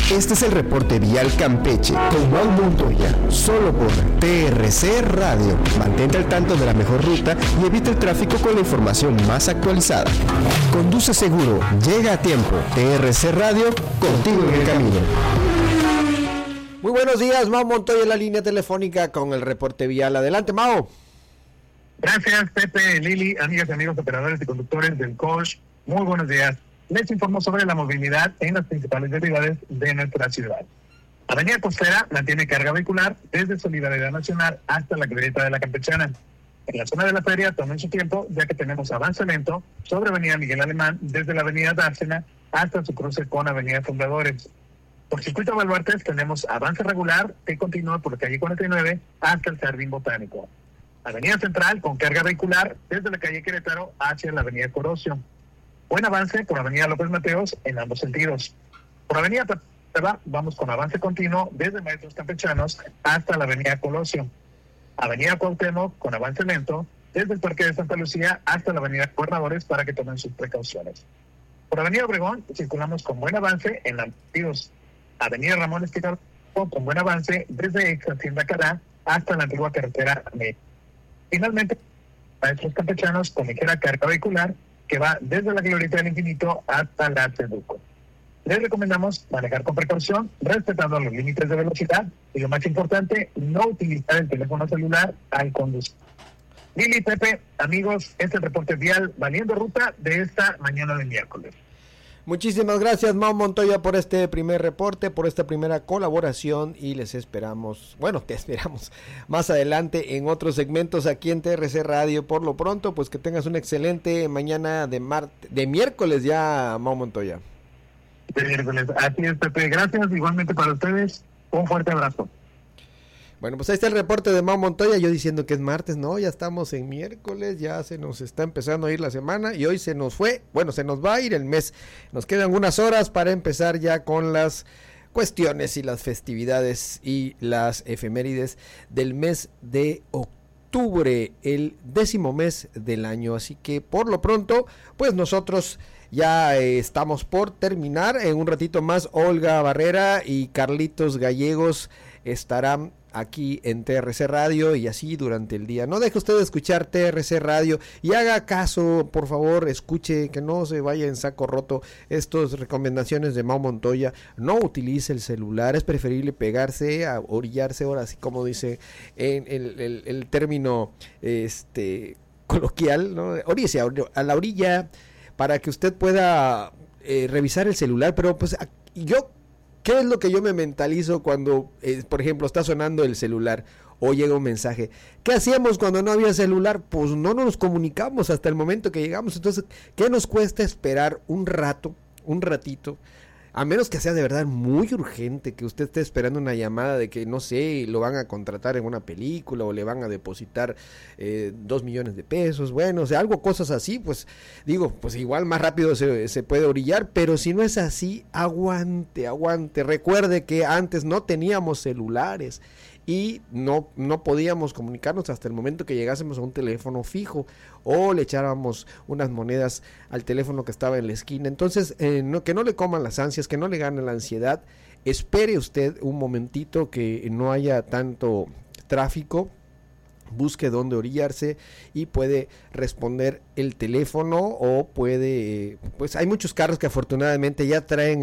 Este es el reporte vial Campeche con Mau Montoya, solo por TRC Radio. Mantente al tanto de la mejor ruta y evita el tráfico con la información más actualizada. Conduce seguro, llega a tiempo. TRC Radio, contigo en el camino. Muy buenos días, Mau Montoya en la línea telefónica con el reporte vial. Adelante, Mau. Gracias, Pepe, Lili, amigas y amigos operadores y conductores del COSH. Muy buenos días. Les informo sobre la movilidad en las principales vialidades de nuestra ciudad. Avenida Costera mantiene carga vehicular desde Solidaridad Nacional hasta la glorieta de la Campechana. En la zona de la feria tomen su tiempo, ya que tenemos avance lento sobre Avenida Miguel Alemán desde la Avenida Dársena hasta su cruce con Avenida Fundadores. Por Circuito Baluartes tenemos avance regular que continúa por calle 49 hasta el Jardín Botánico. Avenida Central con carga vehicular desde la calle Querétaro hacia la Avenida Corosio. Buen avance por Avenida López Mateos en ambos sentidos. Por Avenida Tapachula vamos con avance continuo desde Maestros Campechanos hasta la Avenida Colosio. Avenida Cuauhtémoc con avance lento desde el Parque de Santa Lucía hasta la Avenida Gobernadores para que tomen sus precauciones. Por Avenida Obregón circulamos con buen avance en ambos sentidos. Avenida Ramón Esquivel con buen avance desde ex Hacienda Calá hasta la antigua carretera México. Finalmente, Maestros Campechanos con ligera carga vehicular que va desde la Glorieta del Infinito hasta la Seduco. Les recomendamos manejar con precaución, respetando los límites de velocidad y, lo más importante, no utilizar el teléfono celular al conducir. Lili, Pepe, amigos, este es el reporte vial Valiendo Ruta de esta mañana de miércoles. Muchísimas gracias, Mau Montoya, por este primer reporte, por esta primera colaboración, y les esperamos, te esperamos más adelante en otros segmentos aquí en TRC Radio. Por lo pronto, pues que tengas una excelente mañana de miércoles ya, Mau Montoya. De miércoles, así es, Pepe. Gracias, igualmente para ustedes, un fuerte abrazo. Bueno, pues ahí está el reporte de Mau Montoya, yo diciendo que es martes, no, ya estamos en miércoles, ya se nos está empezando a ir la semana y hoy se nos va a ir el mes. Nos quedan unas horas para empezar ya con las cuestiones y las festividades y las efemérides del mes de octubre, el 10º mes del año. Así que por lo pronto, pues nosotros ya estamos por terminar. En un ratito más, Olga Barrera y Carlitos Gallegos estarán aquí en TRC Radio y así durante el día. No deje usted de escuchar TRC Radio y haga caso, por favor, escuche, que no se vaya en saco roto estas recomendaciones de Mau Montoya. No utilice el celular, es preferible pegarse, a orillarse, ahora así como dice en el término coloquial, ¿no? Oríllese a la orilla para que usted pueda revisar el celular, pero pues ¿qué es lo que yo me mentalizo cuando, por ejemplo, está sonando el celular o llega un mensaje? ¿Qué hacíamos cuando no había celular? Pues no nos comunicamos hasta el momento que llegamos. Entonces, ¿qué nos cuesta esperar un ratito? A menos que sea de verdad muy urgente, que usted esté esperando una llamada de que, no sé, lo van a contratar en una película o le van a depositar 2 millones de pesos, cosas así, pues digo, pues igual más rápido se puede orillar, pero si no es así, aguante. Recuerde que antes no teníamos celulares y no podíamos comunicarnos hasta el momento que llegásemos a un teléfono fijo o le echábamos unas monedas al teléfono que estaba en la esquina. Entonces, que no le coman las ansias, que no le gane la ansiedad. Espere usted un momentito que no haya tanto tráfico, busque dónde orillarse y puede responder el teléfono o puede, pues hay muchos carros que afortunadamente ya traen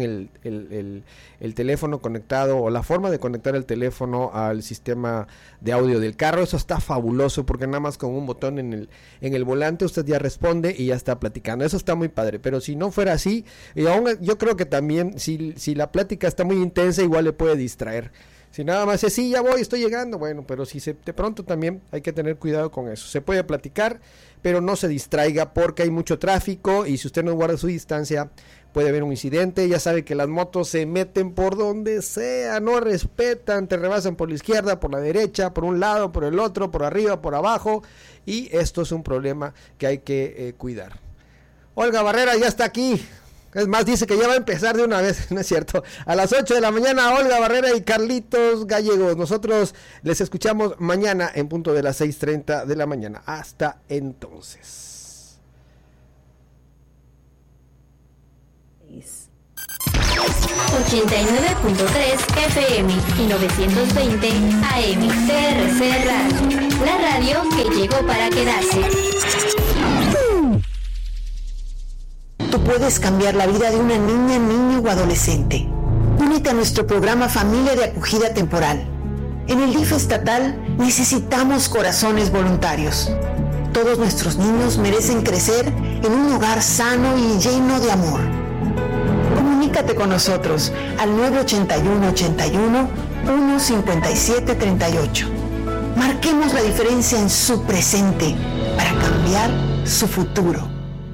el teléfono conectado o la forma de conectar el teléfono al sistema de audio del carro. Eso está fabuloso porque nada más con un botón en el volante usted ya responde y ya está platicando. Eso está muy padre, pero si no fuera así, y aún yo creo que también si la plática está muy intensa igual le puede distraer. Si nada más es, sí, ya voy, estoy llegando, pero si de pronto también hay que tener cuidado con eso. Se puede platicar, pero no se distraiga porque hay mucho tráfico y si usted no guarda su distancia puede haber un incidente. Ya sabe que las motos se meten por donde sea, no respetan, te rebasan por la izquierda, por la derecha, por un lado, por el otro, por arriba, por abajo, y esto es un problema que hay que cuidar. Olga Barrera ya está aquí. Es más, dice que ya va a empezar de una vez, no es cierto. A las 8 de la mañana, Olga Barrera y Carlitos Gallegos. Nosotros les escuchamos mañana en punto de las 6:30 de la mañana. Hasta entonces. 89.3 FM y 920 AM. TRC Radio, la radio que llegó para quedarse. Tú puedes cambiar la vida de una niña, niño o adolescente. Únete a nuestro programa Familia de Acogida Temporal. En el DIF estatal necesitamos corazones voluntarios. Todos nuestros niños merecen crecer en un hogar sano y lleno de amor. Comunícate con nosotros al 981-81-15738. Marquemos la diferencia en su presente para cambiar su futuro.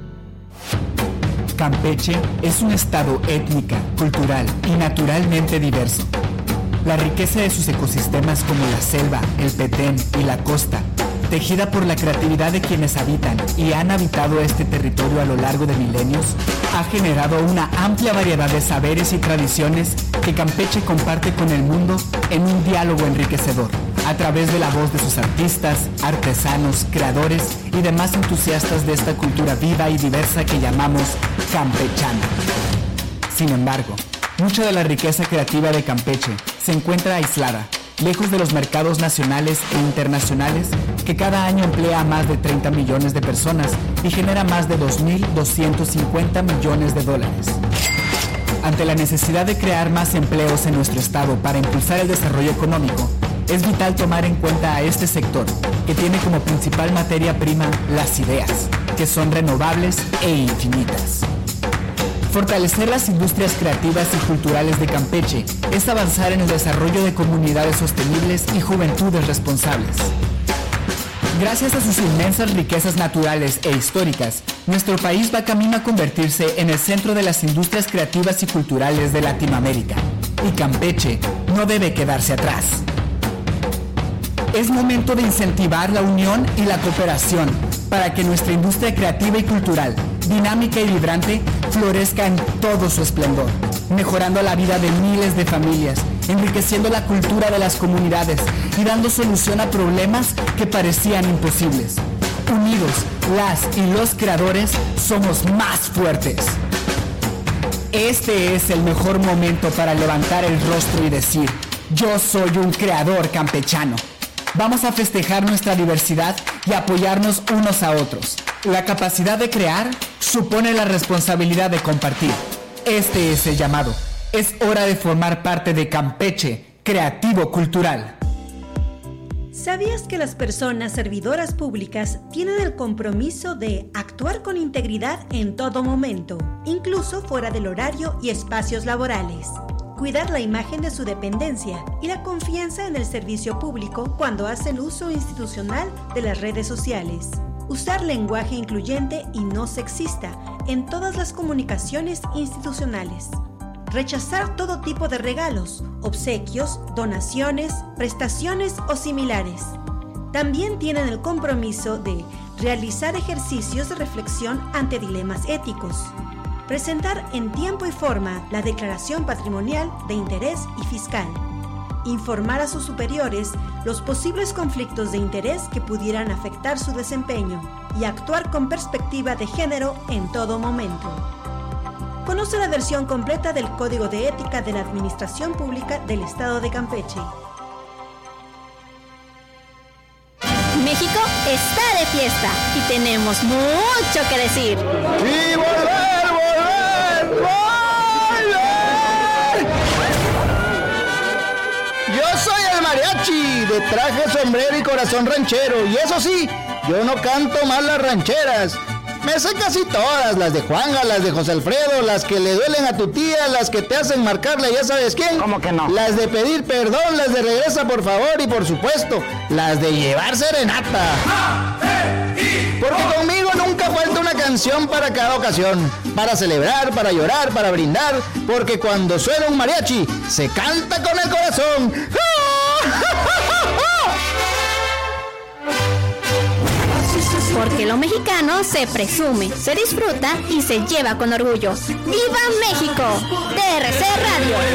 Campeche es un estado étnica, cultural y naturalmente diverso. La riqueza de sus ecosistemas como la selva, el petén y la costa, tejida por la creatividad de quienes habitan y han habitado este territorio a lo largo de milenios, ha generado una amplia variedad de saberes y tradiciones que Campeche comparte con el mundo en un diálogo enriquecedor, a través de la voz de sus artistas, artesanos, creadores y demás entusiastas de esta cultura viva y diversa que llamamos campechana. Sin embargo, mucha de la riqueza creativa de Campeche se encuentra aislada, lejos de los mercados nacionales e internacionales que cada año emplea a más de 30 millones de personas y genera más de 2.250 millones de dólares. Ante la necesidad de crear más empleos en nuestro estado para impulsar el desarrollo económico, es vital tomar en cuenta a este sector, que tiene como principal materia prima las ideas, que son renovables e infinitas. Fortalecer las industrias creativas y culturales de Campeche es avanzar en el desarrollo de comunidades sostenibles y juventudes responsables. Gracias a sus inmensas riquezas naturales e históricas, nuestro país va camino a convertirse en el centro de las industrias creativas y culturales de Latinoamérica. Y Campeche no debe quedarse atrás. Es momento de incentivar la unión y la cooperación para que nuestra industria creativa y cultural, dinámica y vibrante, florezca en todo su esplendor, mejorando la vida de miles de familias, enriqueciendo la cultura de las comunidades y dando solución a problemas que parecían imposibles. Unidos, las y los creadores somos más fuertes. Este es el mejor momento para levantar el rostro y decir: yo soy un creador campechano. Vamos a festejar nuestra diversidad y apoyarnos unos a otros. La capacidad de crear supone la responsabilidad de compartir. Este es el llamado. Es hora de formar parte de Campeche Creativo Cultural. ¿Sabías que las personas servidoras públicas tienen el compromiso de actuar con integridad en todo momento, incluso fuera del horario y espacios laborales? Cuidar la imagen de su dependencia y la confianza en el servicio público cuando hacen uso institucional de las redes sociales. Usar lenguaje incluyente y no sexista en todas las comunicaciones institucionales. Rechazar todo tipo de regalos, obsequios, donaciones, prestaciones o similares. También tienen el compromiso de realizar ejercicios de reflexión ante dilemas éticos. Presentar en tiempo y forma la declaración patrimonial de interés y fiscal. Informar a sus superiores los posibles conflictos de interés que pudieran afectar su desempeño y actuar con perspectiva de género en todo momento. Conoce la versión completa del Código de Ética de la Administración Pública del Estado de Campeche. México está de fiesta y tenemos mucho que decir. ¡Y volver! Yo soy el mariachi, de traje, sombrero y corazón ranchero. Y eso sí, yo no canto mal las rancheras. Me sé casi todas, las de Juanga, las de José Alfredo, las que le duelen a tu tía, las que te hacen marcarle, ¿ya sabes quién? ¿Cómo que no? Las de pedir perdón, las de regresa por favor y por supuesto, las de llevar serenata. Porque conmigo nunca falta una canción para cada ocasión, para celebrar, para llorar, para brindar, porque cuando suena un mariachi, se canta con el corazón. Porque lo mexicano se presume, se disfruta y se lleva con orgullo. ¡Viva México! TRC Radio.